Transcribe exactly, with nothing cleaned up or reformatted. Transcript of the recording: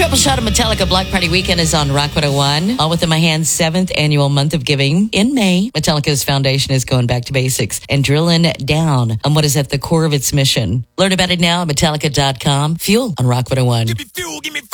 Double shot of Metallica Black Party Weekend is on Rock one oh one. All Within My Hands' seventh annual month of giving in May. Metallica's foundation is going back to basics and drilling down on what is at the core of its mission. Learn about it now at Metallica dot com. Fuel on Rock one oh one. Give me fuel, give me